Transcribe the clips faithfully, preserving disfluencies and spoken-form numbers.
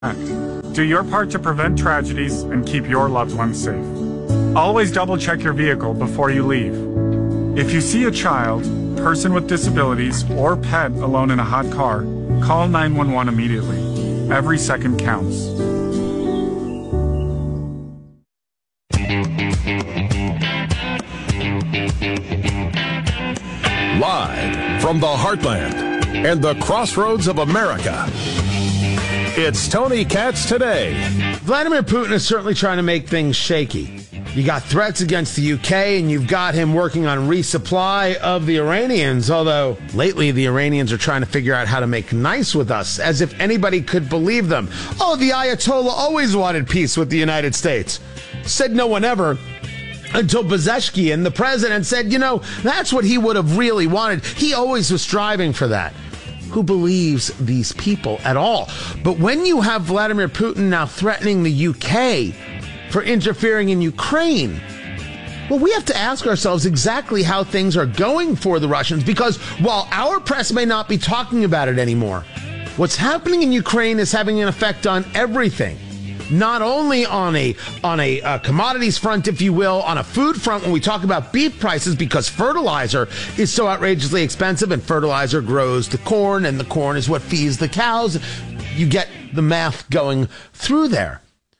Do your part to prevent tragedies and keep your loved ones safe. Always double check your vehicle before you leave. If you see a child, person with disabilities, or pet alone in a hot car, call nine one one immediately. Every second counts. Live from the heartland and the crossroads of America, it's Tony Katz Today. Vladimir Putin is certainly trying to make things shaky. You got threats against the U K, and you've got him working on resupply of the Iranians, although lately the Iranians are trying to figure out how to make nice with us, as if anybody could believe them. Oh, the Ayatollah always wanted peace with the United States. Said no one ever, until Pezeshkian, the president, said, you know, that's what he would have really wanted. He always was striving for that. Who believes these people at all? But when you have Vladimir Putin now threatening the U K for interfering in Ukraine, well, we have to ask ourselves exactly how things are going for the Russians, because while our press may not be talking about it anymore, what's happening in Ukraine is having an effect on everything. Not only on a on a uh, commodities front, if you will, on a food front when we talk about beef prices, because fertilizer is so outrageously expensive, and fertilizer grows the corn, and the corn is what feeds the cows. You get the math going through there.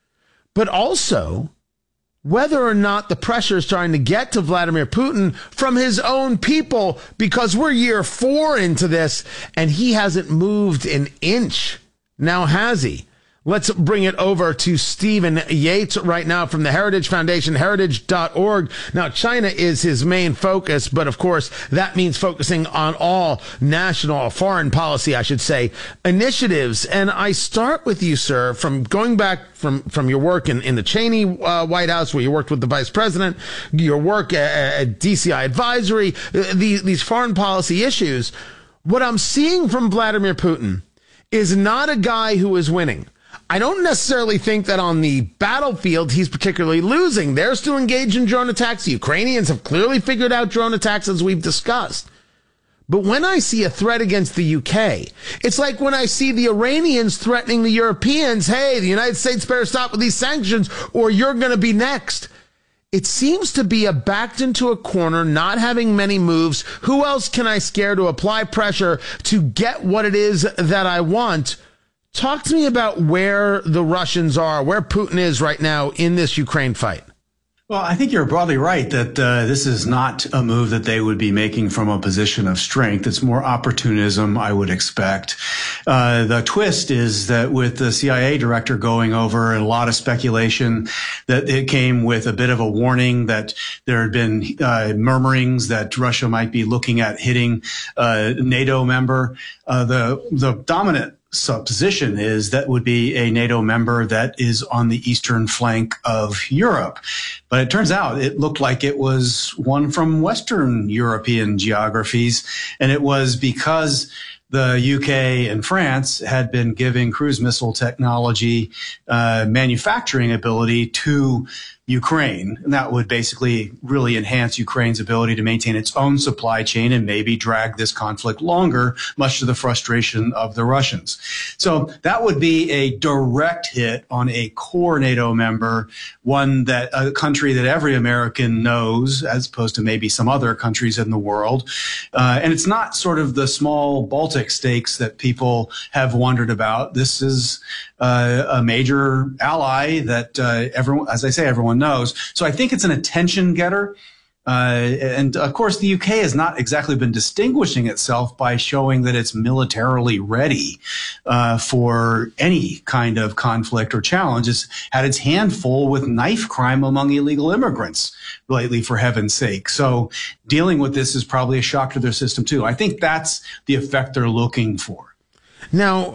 But also, whether or not the pressure is trying to get to Vladimir Putin from his own people, because we're year four into this, and he hasn't moved an inch. Now, has he? Let's bring it over to Stephen Yates right now from the Heritage Foundation, heritage dot org. Now, China is his main focus, but of course, that means focusing on all national, foreign policy, I should say, initiatives. And I start with you, sir, from going back from, from your work in, in the Cheney uh, White House, where you worked with the vice president, your work at, at D C I Advisory, uh, these, these foreign policy issues. What I'm seeing from Vladimir Putin is not a guy who is winning. I don't necessarily think that on the battlefield he's particularly losing. They're still engaged in drone attacks. The Ukrainians have clearly figured out drone attacks, as we've discussed. But when I see a threat against the U K, it's like when I see the Iranians threatening the Europeans, hey, the United States better stop with these sanctions or you're going to be next. It seems to be a backed into a corner, not having many moves. Who else can I scare to apply pressure to get what it is that I want? Talk to me about where the Russians are, where Putin is right now in this Ukraine fight. Well, I think you're broadly right that uh, this is not a move that they would be making from a position of strength. It's more opportunism, I would expect. Uh, the twist is that with the C I A director going over, and a lot of speculation that it came with a bit of a warning that there had been uh, murmurings that Russia might be looking at hitting a NATO member. Uh, the the dominant supposition is that would be a NATO member that is on the eastern flank of Europe. But it turns out it looked like it was one from Western European geographies. And it was because the U K and France had been giving cruise missile technology uh, manufacturing ability to Ukraine. And that would basically really enhance Ukraine's ability to maintain its own supply chain and maybe drag this conflict longer, much to the frustration of the Russians. So that would be a direct hit on a core NATO member, one that a country that every American knows, as opposed to maybe some other countries in the world. Uh, and it's not sort of the small Baltic states that people have wondered about. This is uh, a major ally that uh, everyone, as I say, everyone knows. So I think it's an attention getter. Uh, and of course, the U K has not exactly been distinguishing itself by showing that it's militarily ready uh, for any kind of conflict or challenge. It's had its hand full with knife crime among illegal immigrants lately, for heaven's sake. So dealing with this is probably a shock to their system, too. I think that's the effect they're looking for. Now,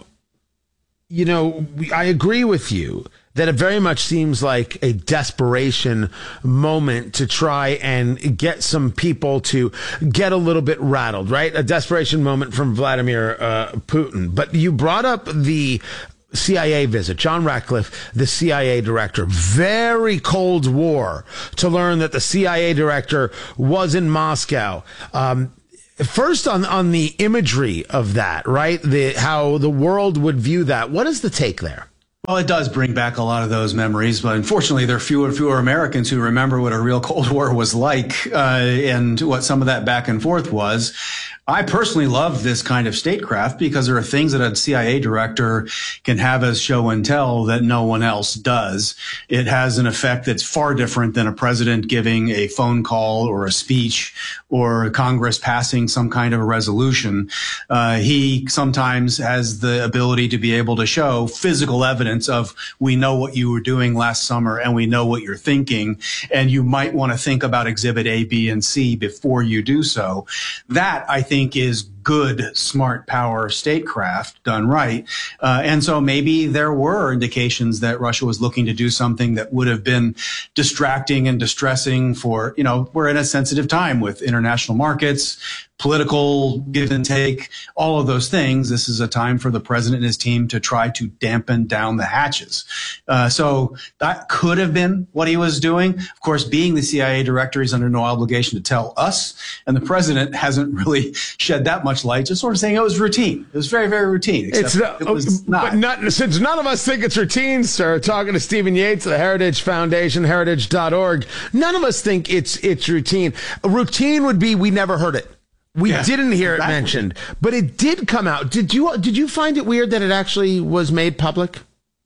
you know, I agree with you that it very much seems like a desperation moment to try and get some people to get a little bit rattled, right? A desperation moment from Vladimir uh, Putin. But you brought up the C I A visit. John Ratcliffe, the C I A director, very Cold War to learn that the C I A director was in Moscow. Um, First, on on the imagery of that, right? The how the world would view that. What is the take there? Well, it does bring back a lot of those memories, but unfortunately, there are fewer and fewer Americans who remember what a real Cold War was like uh, and what some of that back and forth was. I personally love this kind of statecraft because there are things that a C I A director can have as show and tell that no one else does. It has an effect that's far different than a president giving a phone call or a speech or Congress passing some kind of a resolution. Uh, he sometimes has the ability to be able to show physical evidence of, we know what you were doing last summer and we know what you're thinking, and you might want to think about exhibit A, B, and C before you do so. That, I think, is good, smart power statecraft done right. Uh, and so maybe there were indications that Russia was looking to do something that would have been distracting and distressing for, you know, we're in a sensitive time with international markets, political give and take, all of those things. This is a time for the president and his team to try to dampen down the hatches. Uh, so that could have been what he was doing. Of course, being the C I A director, he's under no obligation to tell us. And the president hasn't really shed that much light, just sort of saying it was routine. It was very, very routine. It's not, it was not. But not, since none of us think it's routine, sir, talking to Stephen Yates of the Heritage Foundation, heritage dot org, none of us think it's it's routine. A routine would be we never heard it. We yeah, didn't hear exactly. it mentioned, but it did come out. Did you did you find it weird that it actually was made public?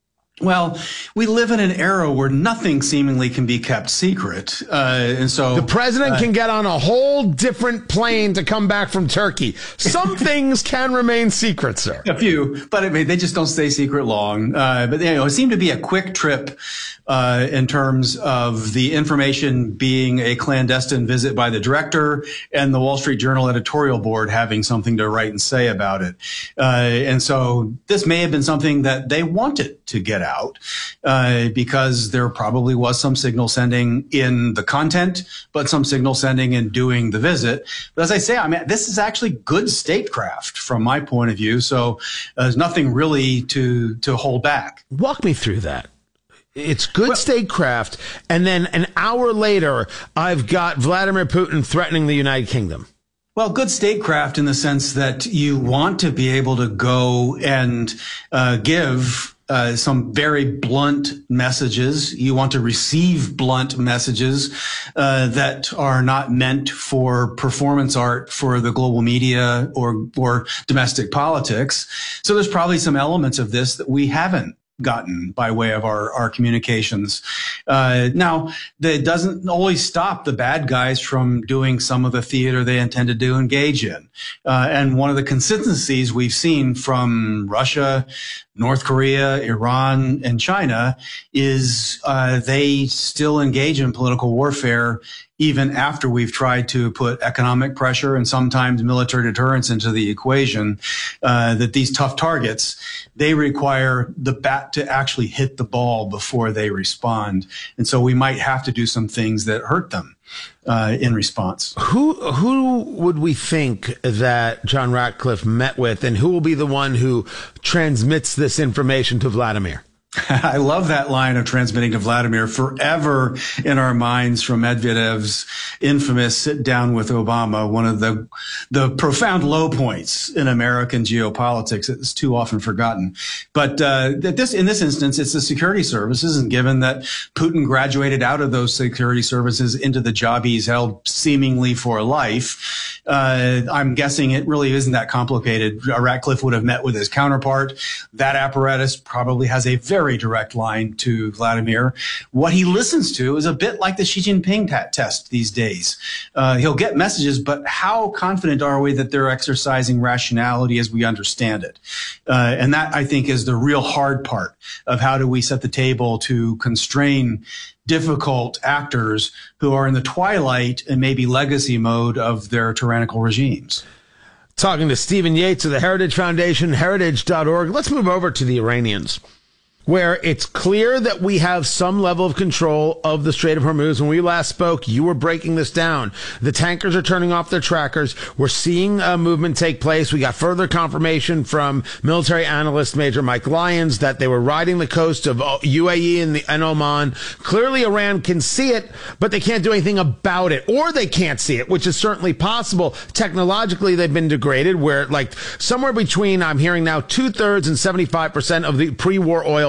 Well, we live in an era where nothing seemingly can be kept secret. Uh, and so the president uh, can get on a whole different plane to come back from Turkey. Some things can remain secret, sir. A few, but I mean, they just don't stay secret long. Uh, but you know, it seemed to be a quick trip uh, in terms of the information being a clandestine visit by the director and the Wall Street Journal editorial board having something to write and say about it. Uh, and so this may have been something that they wanted to get out. out uh, because there probably was some signal sending in the content, but some signal sending in doing the visit. But as I say, I mean, this is actually good statecraft from my point of view. So uh, there's nothing really to to hold back. Walk me through that. It's good well, statecraft. And then an hour later, I've got Vladimir Putin threatening the United Kingdom. Well, good statecraft in the sense that you want to be able to go and uh, give Uh, some very blunt messages. You want to receive blunt messages uh, that are not meant for performance art for the global media or or domestic politics. So there's probably some elements of this that we haven't gotten by way of our, our communications. Uh, now, that doesn't always stop the bad guys from doing some of the theater they intended to engage in. Uh, and one of the consistencies we've seen from Russia, North Korea, Iran, and China is uh, they still engage in political warfare even after we've tried to put economic pressure and sometimes military deterrence into the equation, uh, that these tough targets, they require the bat to actually hit the ball before they respond. And so we might have to do some things that hurt them uh, in response. Who who would we think that John Ratcliffe met with, and who will be the one who transmits this information to Vladimir? I love that line of transmitting to Vladimir, forever in our minds from Medvedev's infamous sit down with Obama, one of the the profound low points in American geopolitics that's too often forgotten. But uh, this, in this instance, it's the security services, and given that Putin graduated out of those security services into the job he's held seemingly for life, uh, I'm guessing it really isn't that complicated. Ratcliffe would have met with his counterpart. That apparatus probably has a very very direct line to Vladimir. What he listens to is a bit like the Xi Jinping test these days. Uh, he'll get messages, but how confident are we that they're exercising rationality as we understand it? Uh, and that, I think, is the real hard part of how do we set the table to constrain difficult actors who are in the twilight and maybe legacy mode of their tyrannical regimes. Talking to Stephen Yates of the Heritage Foundation, heritage dot org. Let's move over to the Iranians, where it's clear that we have some level of control of the Strait of Hormuz. When we last spoke, you were breaking this down. The tankers are turning off their trackers. We're seeing a movement take place. We got further confirmation from military analyst Major Mike Lyons that they were riding the coast of U A E and, the, and Oman. Clearly, Iran can see it, but they can't do anything about it, or they can't see it, which is certainly possible. Technologically, they've been degraded, where like somewhere between, I'm hearing now, two-thirds and seventy-five percent of the pre-war oil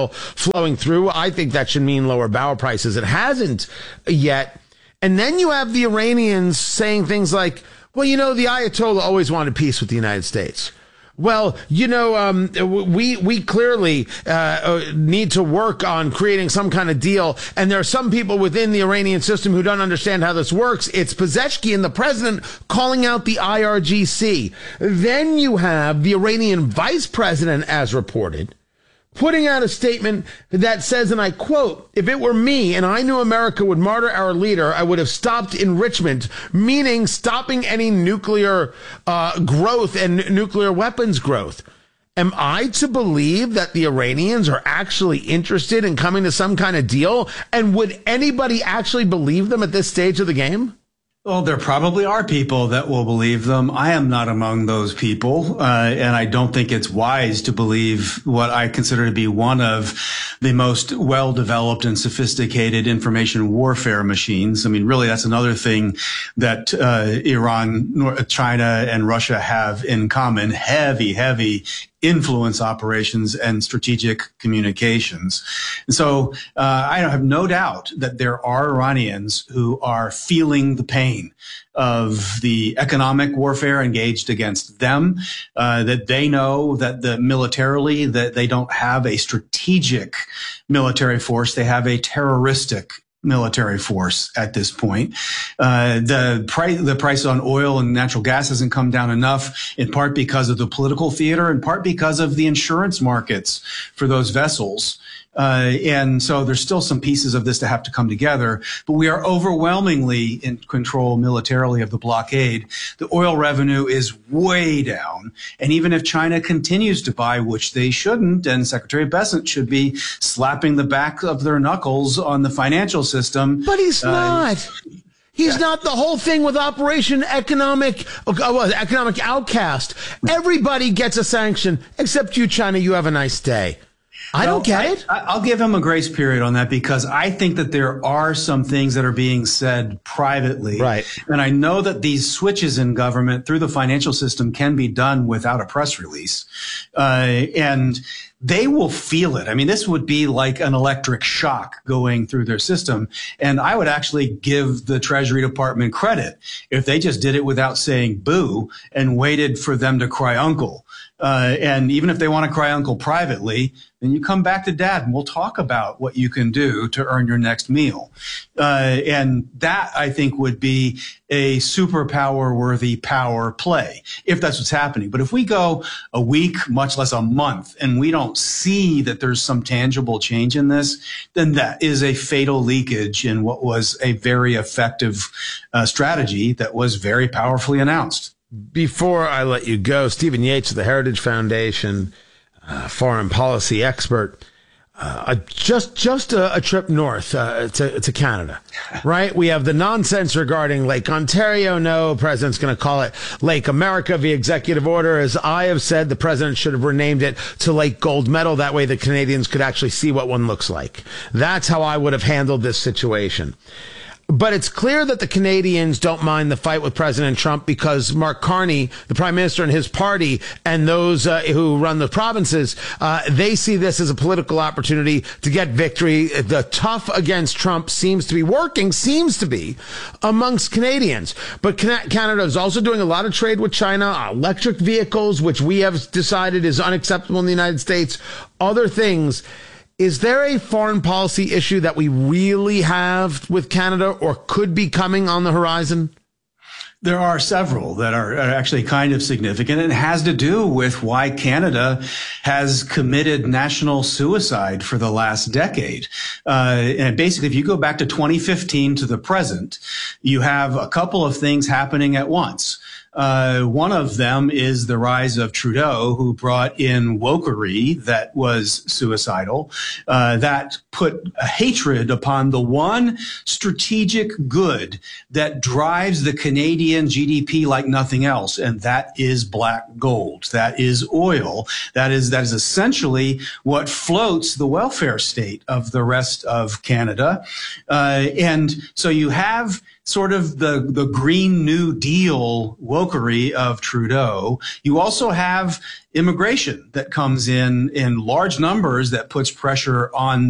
oil flowing through. I think that should mean lower barrel prices. It hasn't yet. And then you have the Iranians saying things like, well, you know, the Ayatollah always wanted peace with the United States. Well, you know, um, we we clearly uh, need to work on creating some kind of deal. And there are some people within the Iranian system who don't understand how this works. It's Pezeshkian, the president, calling out the I R G C. Then you have the Iranian vice president, as reported, putting out a statement that says, and I quote, if it were me and I knew America would martyr our leader, I would have stopped enrichment, meaning stopping any nuclear uh, growth and n- nuclear weapons growth. Am I to believe that the Iranians are actually interested in coming to some kind of deal? And would anybody actually believe them at this stage of the game? Well, there probably are people that will believe them. I am not among those people, uh, and I don't think it's wise to believe what I consider to be one of the most well-developed and sophisticated information warfare machines. I mean, really, that's another thing that uh, Iran, China, and Russia have in common: heavy, heavy influence operations and strategic communications. And so uh, I have no doubt that there are Iranians who are feeling the pain of the economic warfare engaged against them, uh, that they know that the militarily that they don't have a strategic military force, they have a terroristic military force at this point. Uh, the price, the price on oil and natural gas hasn't come down enough, in part because of the political theater, in part because of the insurance markets for those vessels. Uh, and so there's still some pieces of this to have to come together, but we are overwhelmingly in control militarily of the blockade. The oil revenue is way down. And even if China continues to buy, which they shouldn't, and Secretary Bessent should be slapping the back of their knuckles on the financial system. But he's uh, not. He's yeah. not the whole thing with Operation Economic, uh, well, Economic Outcast. Everybody gets a sanction except you, China. You have a nice day. I don't get it. I, I'll give him a grace period on that because I think that there are some things that are being said privately. Right. And I know that these switches in government through the financial system can be done without a press release. Uh, and they will feel it. I mean, this would be like an electric shock going through their system. And I would actually give the Treasury Department credit if they just did it without saying boo and waited for them to cry uncle. Uh, and even if they want to cry uncle privately, then you come back to dad and we'll talk about what you can do to earn your next meal. Uh, and that, I think, would be a superpower worthy power play if that's what's happening. But if we go a week, much less a month, and we don't see that there's some tangible change in this, then that is a fatal leakage in what was a very effective uh, strategy that was very powerfully announced. Before I let you go, Stephen Yates of the Heritage Foundation, uh, foreign policy expert, uh, just just a, a trip north uh, to, to Canada, right? We have the nonsense regarding Lake Ontario. No, the president's going to call it Lake America via executive order. As I have said, the president should have renamed it to Lake Gold Medal. That way the Canadians could actually see what one looks like. That's how I would have handled this situation. But it's clear that the Canadians don't mind the fight with President Trump because Mark Carney, the prime minister and his party, and those uh, who run the provinces, uh, they see this as a political opportunity to get victory. The tough against Trump seems to be working, seems to be, amongst Canadians. But Canada is also doing a lot of trade with China, electric vehicles, which we have decided is unacceptable in the United States, other things. Is there a foreign policy issue that we really have with Canada or could be coming on the horizon? There are several that are actually kind of significant. It has to do with why Canada has committed national suicide for the last decade. Uh, and basically, if you go back to twenty fifteen to the present, you have a couple of things happening at once. Uh, one of them is the rise of Trudeau, who brought in wokery that was suicidal, uh, that put a hatred upon the one strategic good that drives the Canadian G D P like nothing else, and that is black gold. That is oil. That is that is essentially what floats the welfare state of the rest of Canada. Uh, and so you have sort of the, the Green New Deal wokery of Trudeau. You also have immigration that comes in in large numbers that puts pressure on